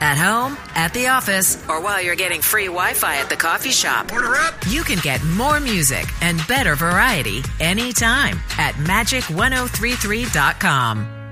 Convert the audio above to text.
At home, at the office, or while you're getting free Wi-Fi at the coffee shop. Order up! You can get more music and better variety anytime at Magic1033.com.